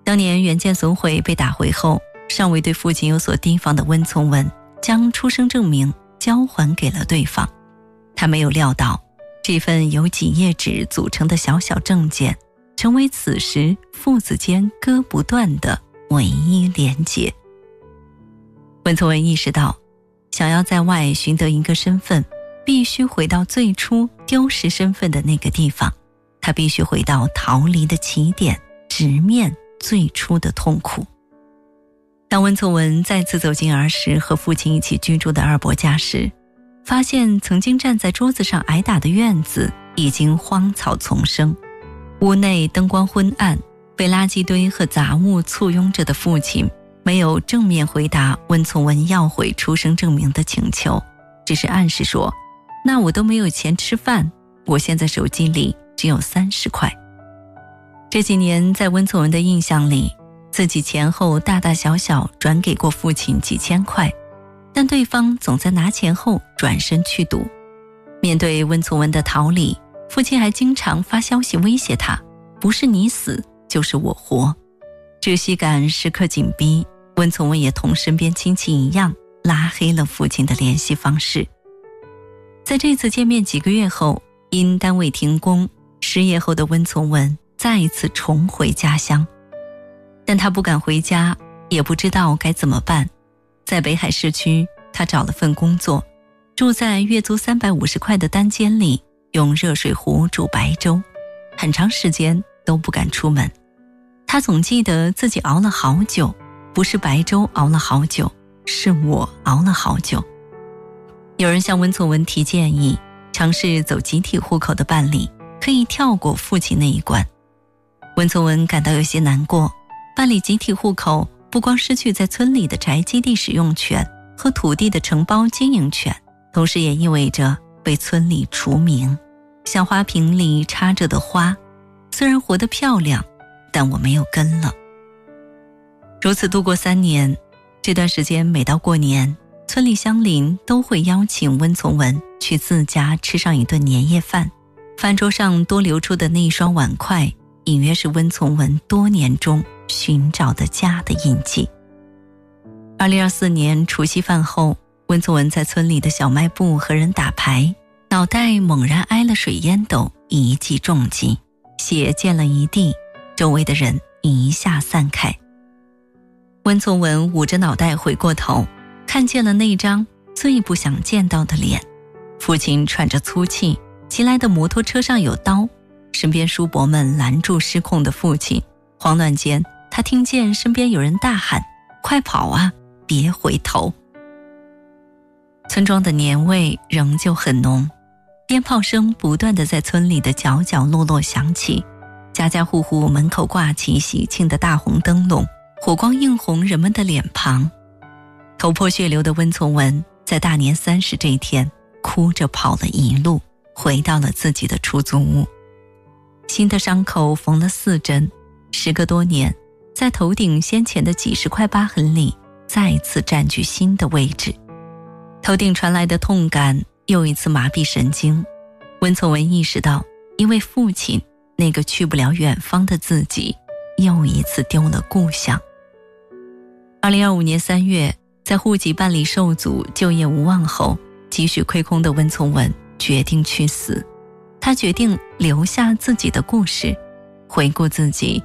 当年原件损毁被打回后，尚未对父亲有所提防的温从文将出生证明交还给了对方。他没有料到，这份由几页纸组成的小小证件，成为此时父子间割不断的唯一连结。温从文意识到，想要在外寻得一个身份，必须回到最初丢失身份的那个地方，他必须回到逃离的起点，直面最初的痛苦。当温从文再次走进儿时和父亲一起居住的二伯家时，发现曾经站在桌子上挨打的院子已经荒草丛生，屋内灯光昏暗，被垃圾堆和杂物簇拥着的父亲没有正面回答温从文要回出生证明的请求，只是暗示说，那我都没有钱吃饭，我现在手机里只有30块。这几年在温从文的印象里，自己前后大大小小转给过父亲几千块，但对方总在拿钱后转身去赌。面对温从文的逃离，父亲还经常发消息威胁他，不是你死就是我活。窒息感时刻紧逼，温从文也同身边亲戚一样拉黑了父亲的联系方式。在这次见面几个月后，因单位停工，失业后的温从文再一次重回家乡，但他不敢回家，也不知道该怎么办。在北海市区，他找了份工作，住在月租350块的单间里，用热水壶煮白粥，很长时间都不敢出门。他总记得自己熬了好久，不是白粥熬了好久，是我熬了好久。有人向温从文提建议，尝试走集体户口的办理，可以跳过父亲那一关。温从文感到有些难过，办理集体户口不光失去在村里的宅基地使用权和土地的承包经营权，同时也意味着被村里除名。像花瓶里插着的花，虽然活得漂亮，但我没有根了。如此度过3年，这段时间每到过年，村里乡邻都会邀请温从文去自家吃上一顿年夜饭，饭桌上多流出的那一双碗筷，隐约是温从文多年中寻找的家的印记。2024年除夕饭后，温从文在村里的小卖部和人打牌，脑袋猛然挨了水烟斗，一记重击，血溅了一地，周围的人一下散开。温从文捂着脑袋回过头，看见了那张最不想见到的脸。父亲喘着粗气，骑来的摩托车上有刀，身边叔伯们拦住失控的父亲。慌乱间，他听见身边有人大喊，快跑啊，别回头。村庄的年味仍旧很浓，鞭炮声不断地在村里的角角落落响起，家家户户门口挂起喜庆的大红灯笼，火光映红人们的脸庞。头破血流的温从文在大年30这一天哭着跑了一路，回到了自己的出租屋。新的伤口缝了4针，时隔多年，在头顶先前的几十块疤痕里再一次占据新的位置。头顶传来的痛感又一次麻痹神经，温从文意识到，因为父亲，那个去不了远方的自己又一次丢了故乡。2025年3月，在户籍办理受阻、就业无望后，积蓄亏空的温从文决定去死。他决定留下自己的故事，回顾自己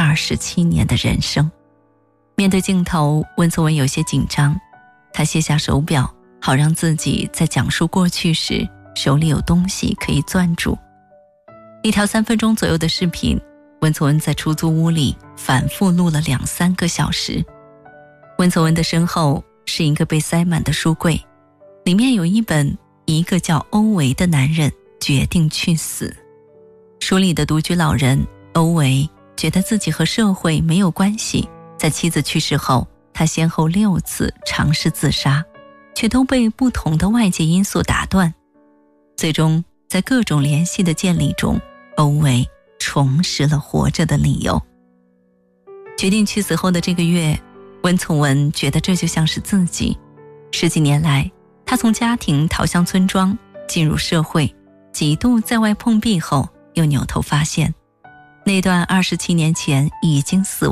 27年的人生。面对镜头，温从文有些紧张，他卸下手表，好让自己在讲述过去时手里有东西可以攥住。一条3分钟左右的视频，温从文在出租屋里反复录了2-3个小时。温从文的身后是一个被塞满的书柜，里面有一本《一个叫欧维的男人决定去死》。书里的独居老人欧维觉得自己和社会没有关系，在妻子去世后，他先后6次尝试自杀，却都被不同的外界因素打断。最终在各种联系的建立中，欧维重拾了活着的理由。决定去死后的这个月，温从文觉得这就像是自己。10几年来，他从家庭逃向村庄，进入社会，几度在外碰壁后，又扭头发现，那段27年前已经死亡